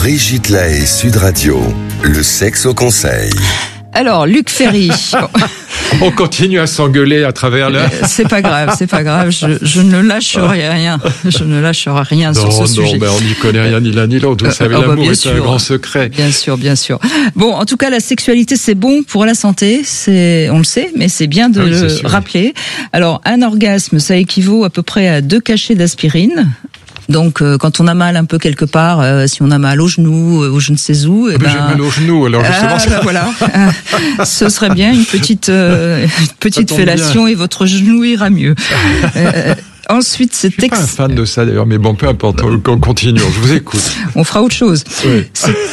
Brigitte Lahaie, Sud Radio, le sexe au conseil. Alors, Luc Ferry. On continue à s'engueuler à travers l'heure. C'est pas grave. Je ne lâcherai rien. Je ne lâcherai rien sur ce sujet. Non, on n'y connaît rien ni l'un ni l'autre. Vous savez, l'amour est un grand secret. Bien sûr. Bon, en tout cas, la sexualité, c'est bon pour la santé. On le sait, mais c'est bien de le rappeler. Alors, un orgasme, ça équivaut à peu près à 2 cachets d'aspirine. Donc, quand on a mal un peu quelque part, si on a mal au genou, ou je ne sais où, j'ai mal au genou, alors justement. Voilà, ce serait bien une petite fellation et votre genou ira mieux. Ensuite, c'est je suis pas un fan de ça d'ailleurs, mais bon, peu importe, on continue, je vous écoute. On fera autre chose. Oui.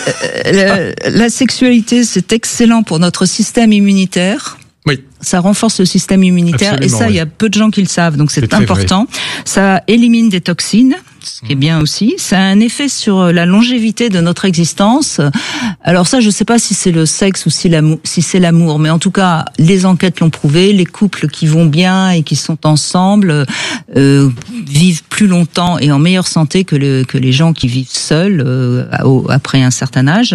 La sexualité, c'est excellent pour notre système immunitaire. Oui. Ça renforce le système immunitaire. Absolument, et ça, il y a peu de gens qui le savent, donc c'est important. Ça élimine des toxines, ce qui est bien aussi. Ça a un effet sur la longévité de notre existence. Alors ça, je sais pas si c'est le sexe ou si c'est l'amour, mais en tout cas, les enquêtes l'ont prouvé. Les couples qui vont bien et qui sont ensemble vivent plus longtemps et en meilleure santé que les gens qui vivent seuls après un certain âge.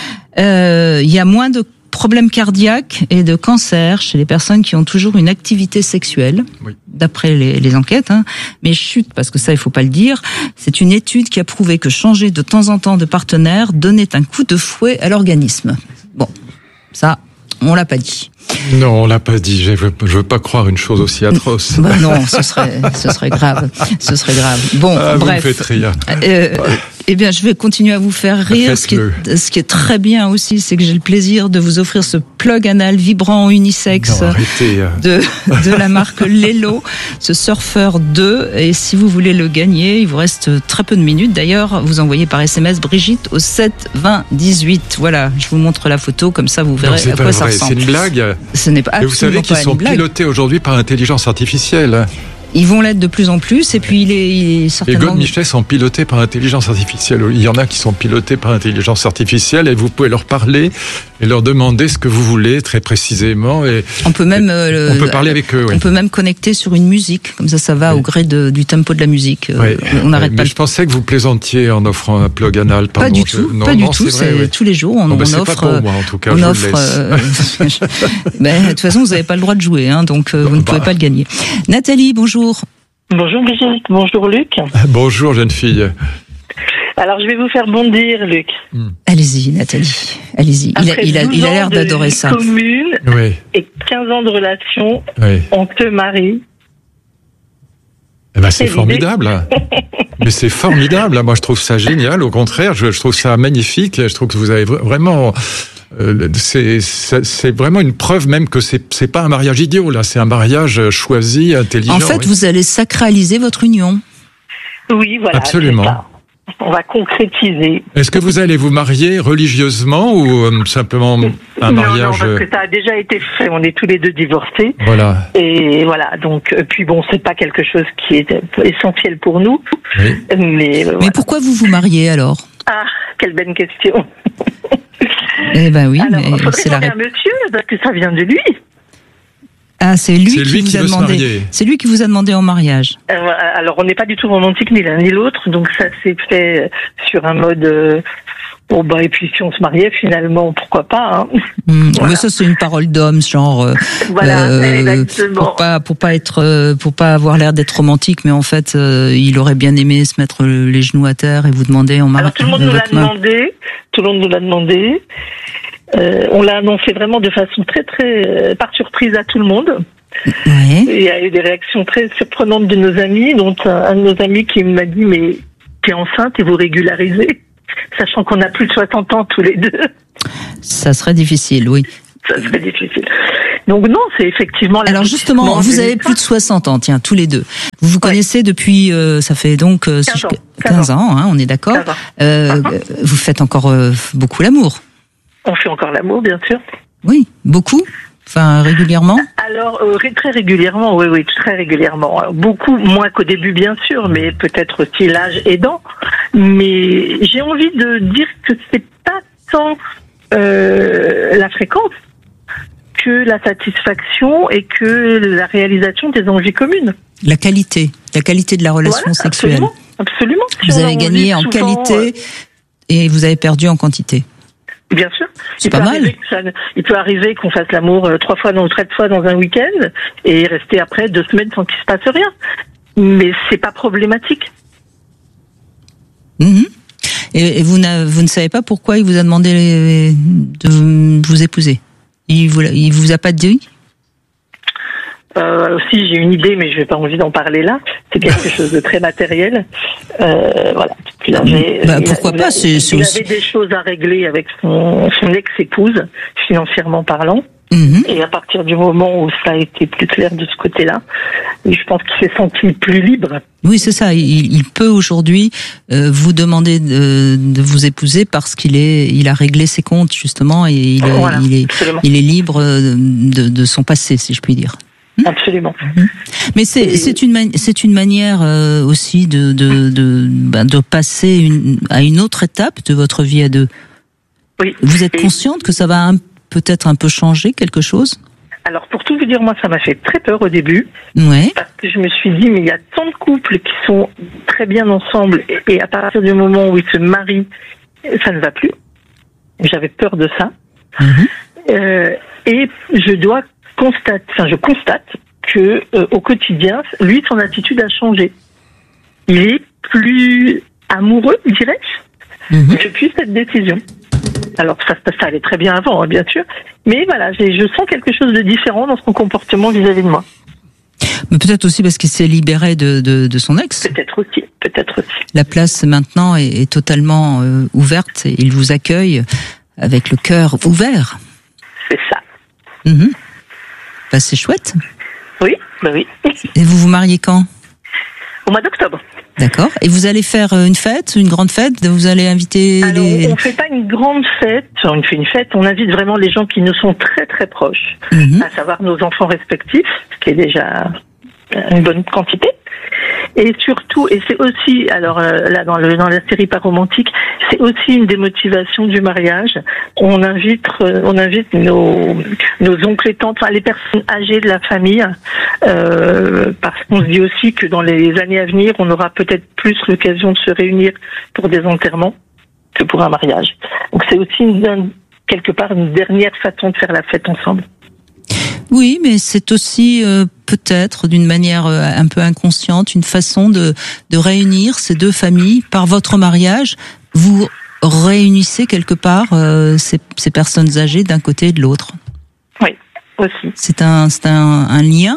Il y a moins de problèmes cardiaques et de cancer chez les personnes qui ont toujours une activité sexuelle, d'après les enquêtes. Mais chut, parce que ça, il faut pas le dire. C'est une étude qui a prouvé que changer de temps en temps de partenaire donnait un coup de fouet à l'organisme. Bon, ça, on l'a pas dit. Non, on l'a pas dit. Je veux pas croire une chose aussi atroce. Non, ce serait grave. Bon, bref. Vous me faites rire. Eh bien, je vais continuer à vous faire rire. Ce qui est très bien aussi, c'est que j'ai le plaisir de vous offrir ce plug anal vibrant unisexe de la marque Lelo, ce Surfer 2. Et si vous voulez le gagner, il vous reste très peu de minutes. D'ailleurs, vous envoyez par SMS Brigitte au 7 20 18. Voilà, je vous montre la photo, comme ça vous verrez à quoi ça ressemble. C'est une blague. Ce n'est pas absolument. Et vous savez qu'ils sont pilotés aujourd'hui par intelligence artificielle. Ils vont l'être de plus en plus, et puis il est certainement... Les godemichets sont pilotés par intelligence artificielle. Il y en a qui sont pilotés par intelligence artificielle, et vous pouvez leur parler et leur demander ce que vous voulez très précisément. Et on peut même on peut parler avec eux. On peut même connecter sur une musique, comme ça va au gré du tempo de la musique. On n'arrête pas. Mais je pensais que vous plaisantiez en offrant un plug anal. Pas du tout. C'est tous les jours. On offre. C'est pas pour moi en tout cas. On offre. De toute façon, vous n'avez pas le droit de jouer, donc vous ne pouvez pas le gagner. Nathalie, bonjour. Bonjour Brigitte, bonjour Luc. Bonjour jeune fille. Alors je vais vous faire bondir Luc. Allez-y Nathalie, allez-y. Il a l'air d'adorer ça. Commune et 15 ans de relation, on te marie. Eh ben, c'est formidable. Mais c'est formidable. Moi je trouve ça génial. Au contraire, je trouve ça magnifique. Je trouve que vous avez vraiment... c'est vraiment une preuve même que c'est pas un mariage idiot là, c'est un mariage choisi, intelligent. En fait, vous allez sacraliser votre union. Oui, voilà. Absolument. On va concrétiser. Est-ce que vous allez vous marier religieusement ou simplement un mariage? Non, parce que ça a déjà été fait. On est tous les deux divorcés. Voilà. Et voilà. Donc, puis bon, c'est pas quelque chose qui est essentiel pour nous. Oui. Mais pourquoi vous vous mariez alors? Ah, quelle bonne question. Eh ben oui, alors, mais c'est la réponse. Monsieur, parce que ça vient de lui. Ah, c'est lui qui vous a demandé. C'est lui qui vous a demandé en mariage. Alors, on n'est pas du tout romantique ni l'un ni l'autre, donc ça s'est fait sur un mode. Et puis si on se mariait finalement, pourquoi pas. Mais ça c'est une parole d'homme, genre. Exactement. Pour pas avoir l'air d'être romantique, mais en fait, il aurait bien aimé se mettre les genoux à terre et vous demander en mariage. Alors tout le monde nous l'a demandé. Tout le monde nous l'a demandé. On l'a annoncé vraiment de façon très très par surprise à tout le monde. Ouais. Il y a eu des réactions très surprenantes de nos amis, dont un de nos amis qui m'a dit mais t'es enceinte et vous régularisez, sachant qu'on a plus de 60 ans tous les deux. Ça serait difficile, oui. Ça serait difficile. Donc non, c'est effectivement... Alors justement, vous avez plus de 60 ans, tiens, tous les deux. Vous vous connaissez depuis, ça fait donc 15 ans, on est d'accord. Vous faites encore beaucoup l'amour. On fait encore l'amour, bien sûr. Oui, beaucoup. Enfin, régulièrement. Alors, très régulièrement, oui, très régulièrement. Beaucoup moins qu'au début, bien sûr, mais peut-être aussi l'âge aidant. Mais j'ai envie de dire que c'est pas tant la fréquence que la satisfaction et que la réalisation des envies communes. La qualité de la relation sexuelle. Absolument. Vous avez gagné en qualité et vous avez perdu en quantité. Bien sûr. C'est pas mal. Il peut arriver qu'on fasse l'amour 3 fois ou 4 fois dans un week-end et rester après 2 semaines sans qu'il se passe rien. Mais c'est pas problématique. Mmh. Et vous ne savez pas pourquoi il vous a demandé de vous épouser? Il vous a pas dit? Si, j'ai une idée, mais je n'ai pas envie d'en parler là. C'est quelque chose de très matériel. Voilà. Il avait des choses à régler avec son ex-épouse, financièrement parlant. Mmh. Et à partir du moment où ça a été plus clair de ce côté-là, je pense qu'il s'est senti plus libre. Oui, c'est ça. Il peut aujourd'hui vous demander de vous épouser parce qu'il a réglé ses comptes justement et il est libre de son passé, si je puis dire. Absolument. Mais c'est une manière aussi de passer à une autre étape de votre vie à deux. Oui. Vous êtes consciente que ça va peut-être un peu changer quelque chose? Alors, pour tout vous dire, moi, ça m'a fait très peur au début. Ouais. Parce que je me suis dit, mais il y a tant de couples qui sont très bien ensemble et à partir du moment où ils se marient, ça ne va plus. J'avais peur de ça. Mmh. Et je constate que au quotidien, lui, son attitude a changé. Il est plus amoureux, dirais-je, depuis cette décision. Alors ça allait très bien avant, hein, bien sûr, mais voilà, je sens quelque chose de différent dans son comportement vis-à-vis de moi. Mais peut-être aussi parce qu'il s'est libéré de son ex. Peut-être aussi. La place maintenant est totalement ouverte et il vous accueille avec le cœur ouvert. C'est ça. Mmh. Bah, c'est chouette. Oui, bah oui. Et vous vous mariez quand? Au mois d'octobre. D'accord. Et vous allez faire une grande fête? Vous allez inviter on fait pas une grande fête. On fait une fête. On invite vraiment les gens qui nous sont très très proches, à savoir nos enfants respectifs, ce qui est déjà une bonne quantité. Et surtout, et c'est aussi, alors là dans la série Pas romantique, c'est aussi une des motivations du mariage. On invite nos oncles et tantes, enfin les personnes âgées de la famille, parce qu'on se dit aussi que dans les années à venir, on aura peut-être plus l'occasion de se réunir pour des enterrements que pour un mariage. Donc c'est aussi quelque part une dernière façon de faire la fête ensemble. Oui, mais c'est aussi peut-être d'une manière un peu inconsciente une façon de réunir ces deux familles par votre mariage. Vous réunissez quelque part ces personnes âgées d'un côté et de l'autre. Oui, aussi. C'est un lien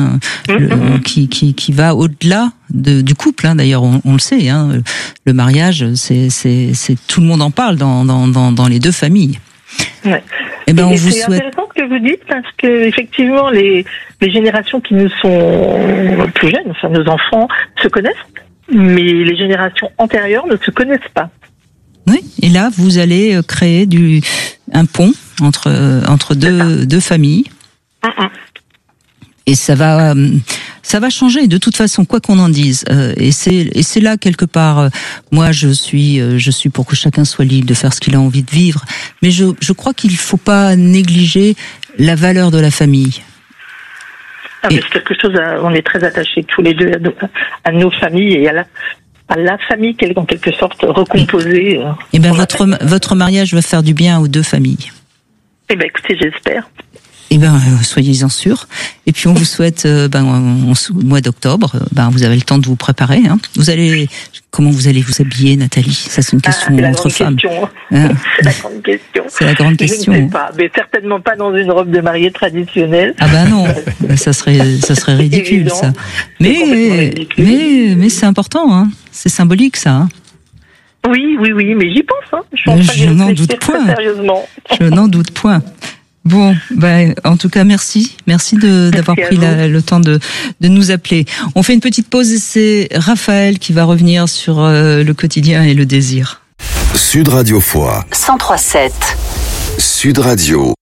qui va au-delà du couple. Hein, d'ailleurs, on le sait. Hein, le mariage, c'est tout le monde en parle dans les deux familles. Ouais. Et ben, c'est intéressant ce que vous dites parce que effectivement les générations qui nous sont plus jeunes, enfin nos enfants, se connaissent, mais les générations antérieures ne se connaissent pas. Oui, et là vous allez créer un pont entre deux familles. Et ça va changer de toute façon, quoi qu'on en dise. Et c'est là quelque part. Moi, je suis pour que chacun soit libre de faire ce qu'il a envie de vivre. Mais je crois qu'il faut pas négliger la valeur de la famille. C'est quelque chose. On est très attachés tous les deux à nos familles et à la famille qui est en quelque sorte recomposée. Et ben votre mariage va faire du bien aux deux familles. Eh ben écoutez, j'espère. Eh ben, soyez-en sûrs. Et puis on vous souhaite, au mois d'octobre, vous avez le temps de vous préparer. Hein. Comment vous allez vous habiller, Nathalie? Ça, c'est une question entre femmes. C'est la grande question. C'est la grande question. Je ne sais pas, mais certainement pas dans une robe de mariée traditionnelle. Ah ben non, ça serait ridicule, ça. Mais c'est important, hein. C'est symbolique, ça. Hein. Oui, mais j'y pense. Hein. Je n'en doute point. Sérieusement. Je n'en doute point. Bon, en tout cas, merci d'avoir pris le temps de nous appeler. On fait une petite pause et c'est Raphaël qui va revenir sur le quotidien et le désir. Sud Radio Foix 103.7 Sud Radio.